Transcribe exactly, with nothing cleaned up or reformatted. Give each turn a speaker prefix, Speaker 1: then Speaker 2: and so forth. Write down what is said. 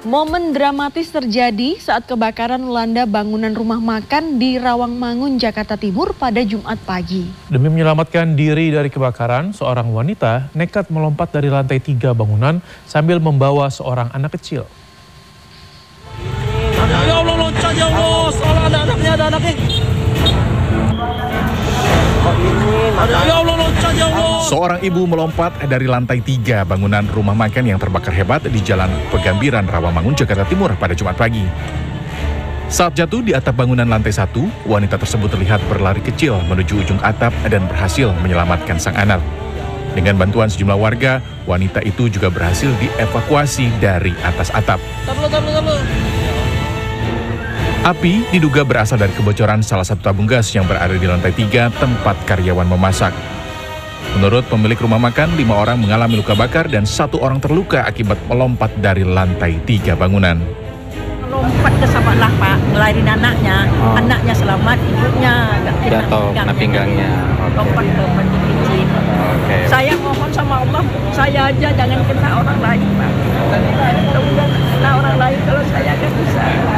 Speaker 1: Momen dramatis terjadi saat kebakaran melanda bangunan rumah makan di Rawangmangun, Jakarta Timur pada Jumat pagi.
Speaker 2: Demi menyelamatkan diri dari kebakaran, seorang wanita nekat melompat dari lantai tiga bangunan sambil membawa seorang anak kecil.
Speaker 3: Ya Allah, loncat ya Allah, soalnya ada anaknya, ada anaknya. Ya Allah, loncat ya Allah.
Speaker 4: Seorang ibu melompat dari lantai tiga bangunan rumah makan yang terbakar hebat di Jalan Pegambiran, Rawangmangun, Jakarta Timur pada Jumat pagi. Saat jatuh di atap bangunan lantai satu, wanita tersebut terlihat berlari kecil menuju ujung atap dan berhasil menyelamatkan sang anak. Dengan bantuan sejumlah warga, wanita itu juga berhasil dievakuasi dari atas atap.
Speaker 3: Tablo, tablo, tablo.
Speaker 4: Api diduga berasal dari kebocoran salah satu tabung gas yang berada di lantai tiga tempat karyawan memasak. Menurut pemilik rumah makan, lima orang mengalami luka bakar dan satu orang terluka akibat melompat dari lantai tiga bangunan.
Speaker 5: Lompat ke sampah Pak, ngelarin anaknya, oh. Anaknya selamat, ibunya nggak kena
Speaker 6: jatuh, kena pinggangnya.
Speaker 5: Okay. Lompat ke panti kecil.
Speaker 6: Okay.
Speaker 5: Saya mohon sama Allah, saya aja jangan kena orang lain Pak. Kena orang lain kalau saya kan bisa.